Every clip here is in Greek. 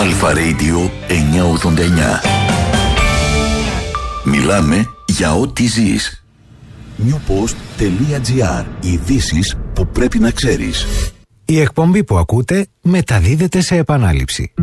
Αλφα Radio 989. Μιλάμε για ό,τι ζεις. newpost.gr. Ειδήσεις που πρέπει να ξέρεις. Η εκπομπή που ακούτε μεταδίδεται σε επανάληψη.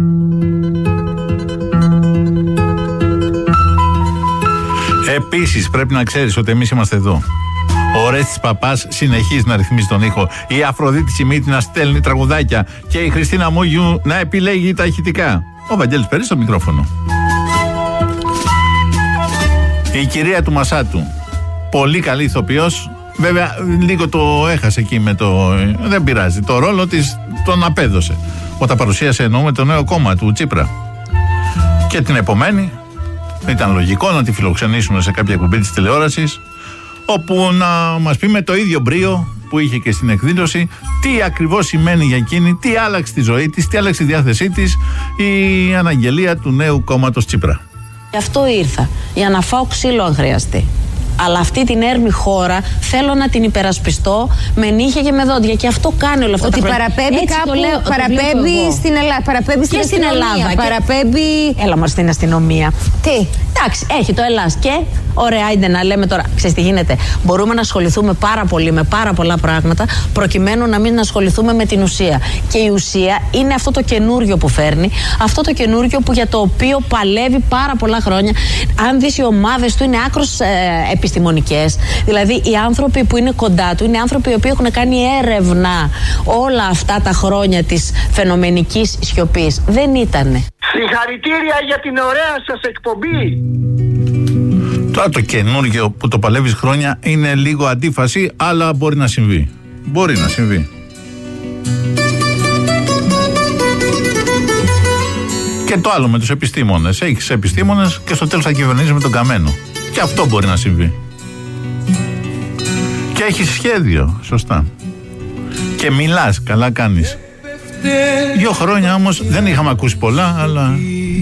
Επίσης πρέπει να ξέρεις ότι εμείς είμαστε εδώ. Ο Ορέστης Παπάς συνεχίζει να ρυθμίζει τον ήχο. Η Αφροδίτη Σιμίτη να στέλνει τραγουδάκια. Και η Χριστίνα Μούγιου να επιλέγει τα ηχητικά. Ο Βαγγέλης Περής στο μικρόφωνο. Η κυρία του Μασάτου. Πολύ καλή ηθοποιός. Βέβαια λίγο το έχασε εκεί με το... Δεν πειράζει. Το ρόλο της τον απέδωσε. Όταν παρουσίασε εννοούμε το νέο κόμμα του Τσίπρα. Και την επομένη ήταν λογικό να τη φιλοξενήσουν σε κάποια εκπομπή της τηλεόρασης, όπου να μας πει με το ίδιο μπρίο που είχε και στην εκδήλωση τι ακριβώς σημαίνει για εκείνη, τι άλλαξε τη ζωή της, τι άλλαξε τη διάθεσή της η αναγγελία του νέου κόμματος Τσίπρα. Γι' αυτό ήρθα, για να φάω ξύλο αν χρειαστεί. Αλλά αυτή την έρμη χώρα θέλω να την υπερασπιστώ με νύχια και με δόντια. Και αυτό κάνει όλα αυτά τα χρόνια. Ότι παραπέμπει κάπου, παραπέμπει στην Ελλάδα, παραπέμπει στην Ελλάδα. Παραπέμπει... Έλα μας στην αστυνομία. Τι? Εντάξει, έχει το Ελλάς και ωραία είναι να λέμε τώρα, ξέρεις τι γίνεται. Μπορούμε να ασχοληθούμε πάρα πολύ με πάρα πολλά πράγματα προκειμένου να μην ασχοληθούμε με την ουσία. Και η ουσία είναι αυτό το καινούριο που φέρνει, αυτό το καινούριο που για το οποίο παλεύει πάρα πολλά χρόνια. Αν δεις οι ομάδες του είναι άκρως επιστημονικές. Δηλαδή οι άνθρωποι που είναι κοντά του είναι άνθρωποι οι οποίοι έχουν κάνει έρευνα όλα αυτά τα χρόνια της φαινομενικής σιωπής. Δεν ήτανε. Συγχαρητήρια για την ωραία σας εκπομπή. Τώρα το καινούργιο που το παλεύεις χρόνια είναι λίγο αντίφαση, αλλά μπορεί να συμβεί. Μπορεί να συμβεί. Και το άλλο με τους επιστήμονες. Έχεις επιστήμονες και στο τέλος θα κυβερνήσεις με τον καμένο. Και αυτό μπορεί να συμβεί. Και έχεις σχέδιο, σωστά. Και μιλάς, καλά κάνεις. 2 χρόνια όμως δεν είχαμε ακούσει πολλά, αλλά